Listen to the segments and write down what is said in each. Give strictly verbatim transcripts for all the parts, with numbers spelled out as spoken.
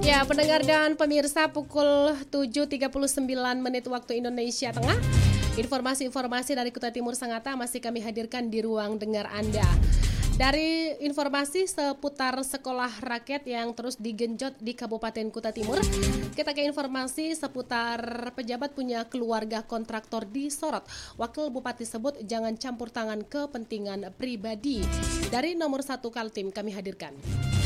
Ya, pendengar dan pemirsa, pukul tujuh tiga puluh sembilan menit waktu Indonesia Tengah. Informasi-informasi dari Kutai Timur Sangatta masih kami hadirkan di ruang dengar Anda. Dari informasi seputar sekolah rakyat yang terus digenjot di Kabupaten Kutai Timur, kita ke informasi seputar pejabat punya keluarga kontraktor disorot. Wakil Bupati sebut jangan campur tangan kepentingan pribadi. Dari nomor satu Kaltim kami hadirkan.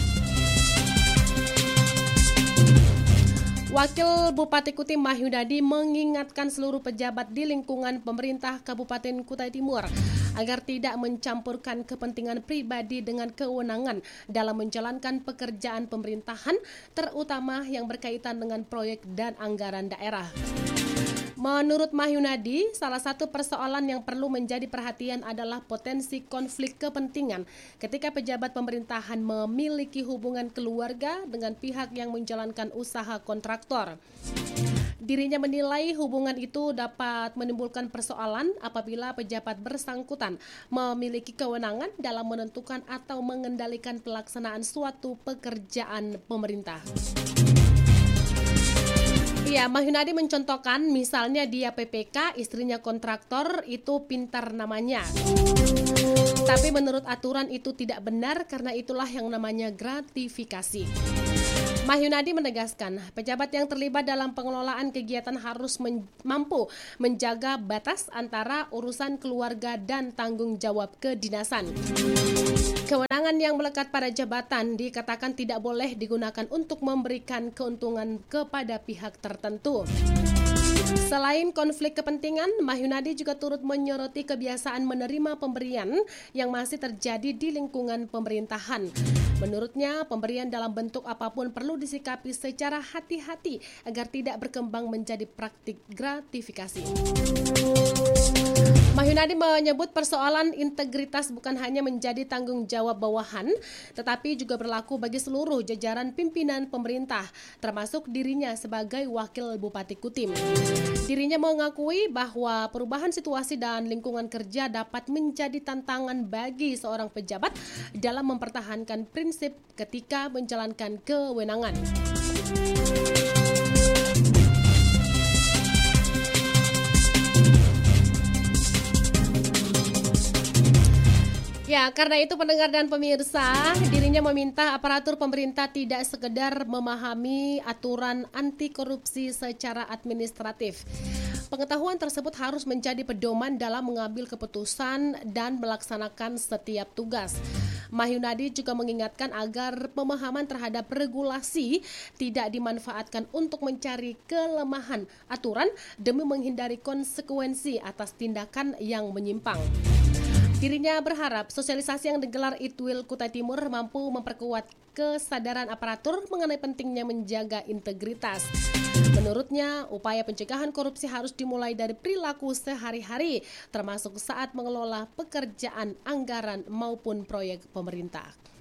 Wakil Bupati Kutim Mahyudadi mengingatkan seluruh pejabat di lingkungan pemerintah Kabupaten Kutai Timur agar tidak mencampurkan kepentingan pribadi dengan kewenangan dalam menjalankan pekerjaan pemerintahan, terutama yang berkaitan dengan proyek dan anggaran daerah. Menurut Mahyunadi, salah satu persoalan yang perlu menjadi perhatian adalah potensi konflik kepentingan ketika pejabat pemerintahan memiliki hubungan keluarga dengan pihak yang menjalankan usaha kontraktor. Dirinya menilai hubungan itu dapat menimbulkan persoalan apabila pejabat bersangkutan memiliki kewenangan dalam menentukan atau mengendalikan pelaksanaan suatu pekerjaan pemerintah. Ya, Mahyunadi mencontohkan misalnya dia P P K, istrinya kontraktor, itu pintar namanya. Tapi menurut aturan itu tidak benar karena itulah yang namanya gratifikasi. Mahyunadi menegaskan, pejabat yang terlibat dalam pengelolaan kegiatan harus men- mampu menjaga batas antara urusan keluarga dan tanggung jawab kedinasan. Kewenangan yang melekat pada jabatan dikatakan tidak boleh digunakan untuk memberikan keuntungan kepada pihak tertentu. Selain konflik kepentingan, Mahyunadi juga turut menyoroti kebiasaan menerima pemberian yang masih terjadi di lingkungan pemerintahan. Menurutnya, pemberian dalam bentuk apapun perlu disikapi secara hati-hati agar tidak berkembang menjadi praktik gratifikasi. Mahyunadi menyebut persoalan integritas bukan hanya menjadi tanggung jawab bawahan, tetapi juga berlaku bagi seluruh jajaran pimpinan pemerintah, termasuk dirinya sebagai Wakil Bupati Kutim. Dirinya mengakui bahwa perubahan situasi dan lingkungan kerja dapat menjadi tantangan bagi seorang pejabat dalam mempertahankan prinsip ketika menjalankan kewenangan. Ya, karena itu pendengar dan pemirsa, dirinya meminta aparatur pemerintah tidak sekedar memahami aturan anti korupsi secara administratif. Pengetahuan tersebut harus menjadi pedoman dalam mengambil keputusan dan melaksanakan setiap tugas. Mahyunadi juga mengingatkan agar pemahaman terhadap regulasi tidak dimanfaatkan untuk mencari kelemahan aturan demi menghindari konsekuensi atas tindakan yang menyimpang. Dirinya berharap sosialisasi yang digelar Itwil Kutai Timur mampu memperkuat kesadaran aparatur mengenai pentingnya menjaga integritas. Menurutnya, upaya pencegahan korupsi harus dimulai dari perilaku sehari-hari, termasuk saat mengelola pekerjaan, anggaran maupun proyek pemerintah.